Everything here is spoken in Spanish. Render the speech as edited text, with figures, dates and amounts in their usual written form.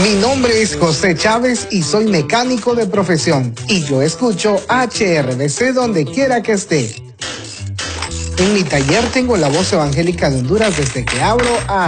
Mi nombre es José Chávez y soy mecánico de profesión. Y yo escucho HRBC donde quiera que esté. En mi taller tengo la voz evangélica de Honduras desde que abro a